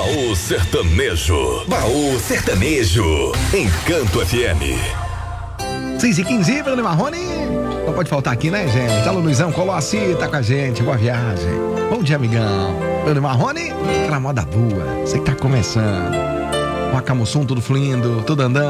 Baú Sertanejo. Baú Sertanejo. Encanto FM. 6h15, Bruno Marrone. Não pode faltar aqui, né, gente? Alô, Luizão Colossi, tá com a gente. Boa viagem. Bom dia, amigão. Bruno Marrone, aquela moda boa. Você que tá começando. O Acamussum, tudo fluindo, tudo andando.